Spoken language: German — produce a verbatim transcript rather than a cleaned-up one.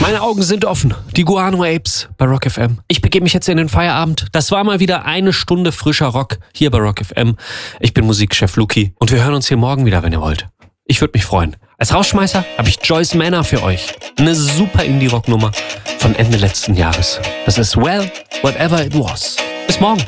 Meine Augen sind offen. Die Guano Apes bei Rock F M. Ich begebe mich jetzt in den Feierabend. Das war mal wieder eine Stunde frischer Rock hier bei Rock F M. Ich bin Musikchef Luki und wir hören uns hier morgen wieder, wenn ihr wollt. Ich würde mich freuen. Als Rausschmeißer habe ich Joyce Manor für euch. Eine super Indie-Rock-Nummer von Ende letzten Jahres. Das ist Well, Whatever It Was. Bis morgen.